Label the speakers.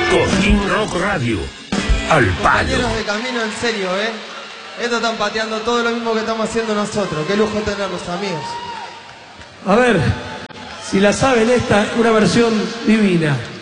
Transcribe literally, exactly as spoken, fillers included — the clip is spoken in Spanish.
Speaker 1: Cosquín Rock Radio. Al palo.
Speaker 2: Compañeros de camino, en serio, ¿eh? Estos están pateando todo lo mismo que estamos haciendo nosotros. Qué lujo tenerlos, amigos.
Speaker 3: A ver, si la saben esta, una versión divina.